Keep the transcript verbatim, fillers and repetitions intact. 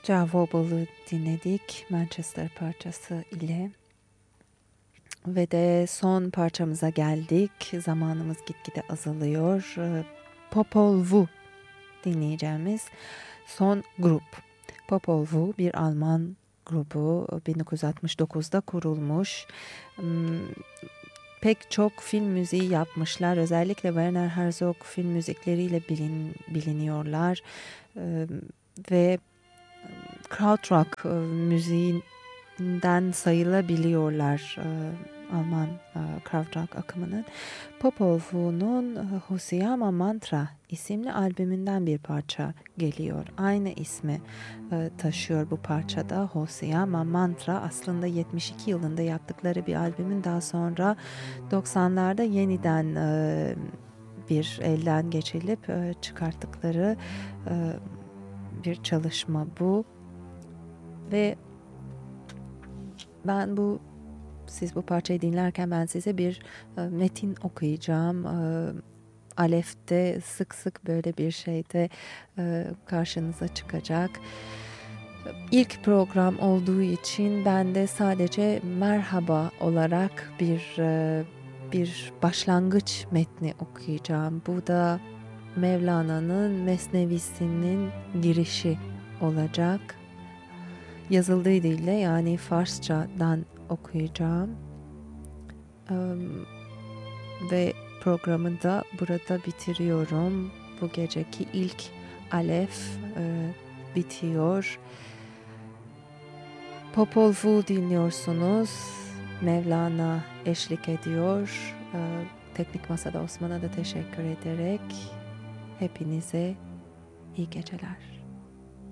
Jah Wobal'ı dinledik Manchester parçası ile ve de son parçamıza geldik. Zamanımız gitgide azalıyor. Popol Vuh dinleyeceğimiz son grup. Popol Vuh bir Alman grubu, bin dokuz yüz altmış dokuzda kurulmuş. Pek çok film müziği yapmışlar. Özellikle Werner Herzog film müzikleriyle bilin, biliniyorlar. Ve krautrock müziğinden sayılabiliyorlar Alman krautrock akımının. Popol Vuh'un Hosiyama Mantra isimli albümünden bir parça geliyor. Aynı ismi taşıyor bu parçada. Hosiyama Mantra aslında yetmiş iki yılında yaptıkları bir albümün daha sonra doksanlarda yeniden bir elden geçirilip çıkarttıkları bir çalışma bu. Ve ben bu siz bu parçayı dinlerken ben size bir e, metin okuyacağım. E, Alef'te sık sık böyle bir şeyde e, karşınıza çıkacak. İlk program olduğu için ben de sadece merhaba olarak bir e, bir başlangıç metni okuyacağım. Bu da Mevlana'nın Mesnevisinin girişi olacak. Yazıldığı dille yani Farsçadan okuyacağım. Ee, ve programı da burada bitiriyorum. Bu geceki ilk Alef e, bitiyor. Popol Vuh dinliyorsunuz. Mevlana eşlik ediyor. Ee, Teknik Masada Osman'a da teşekkür ederek hepinize iyi geceler.